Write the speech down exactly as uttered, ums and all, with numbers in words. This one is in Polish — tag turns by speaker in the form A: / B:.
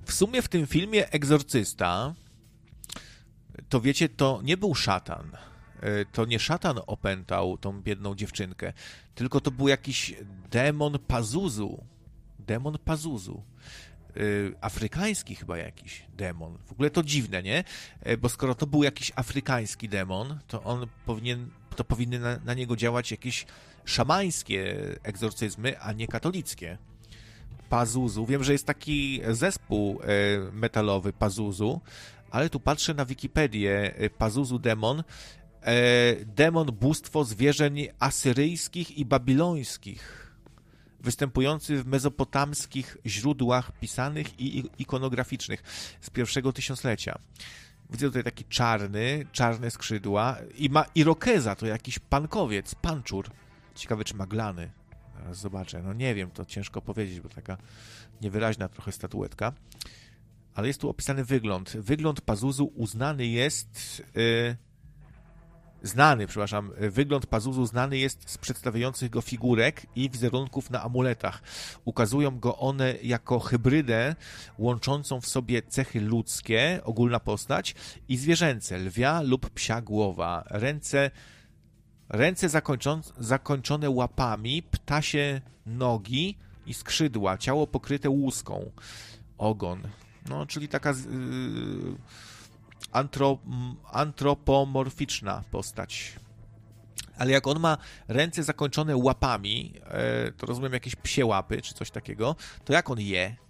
A: W sumie w tym filmie Egzorcysta, to wiecie, to nie był szatan. To nie szatan opętał tą biedną dziewczynkę, tylko to był jakiś demon Pazuzu. Demon Pazuzu. Afrykański chyba jakiś demon. W ogóle to dziwne, nie? Bo skoro to był jakiś afrykański demon, to on powinien, to powinny na, na niego działać jakieś szamańskie egzorcyzmy, a nie katolickie. Pazuzu. Wiem, że jest taki zespół metalowy Pazuzu, ale tu patrzę na Wikipedię. Pazuzu demon. Demon, bóstwo zwierzeń asyryjskich i babilońskich, występujący w mezopotamskich źródłach pisanych i ikonograficznych z pierwszego tysiąclecia. Widzę tutaj taki czarny, czarne skrzydła i ma irokeza, to jakiś pankowiec, panczur. Ciekawe, czy maglany. Zaraz zobaczę. No nie wiem, to ciężko powiedzieć, bo taka niewyraźna trochę statuetka. Ale jest tu opisany wygląd. Wygląd Pazuzu uznany jest... Yy, Znany, przepraszam, wygląd Pazuzu znany jest z przedstawiających go figurek i wizerunków na amuletach. Ukazują go one jako hybrydę łączącą w sobie cechy ludzkie, ogólna postać, i zwierzęce, lwia lub psia głowa. Ręce, ręce zakończone, zakończone łapami, ptasie nogi i skrzydła, ciało pokryte łuską, ogon. No, czyli taka... Yy, Antrop, antropomorficzna postać. Ale jak on ma ręce zakończone łapami, to rozumiem jakieś psie łapy, czy coś takiego, to jak on je?